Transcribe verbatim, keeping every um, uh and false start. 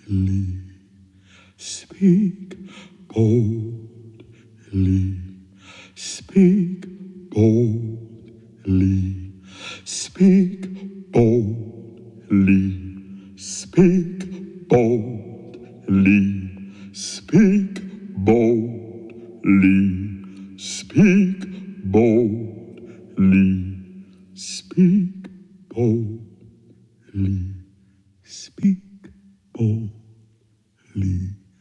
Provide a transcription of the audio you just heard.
Speak boldly, speak boldly, speak boldly, speak boldly, speak boldly, speak boldly, speak boldly, speak boldly.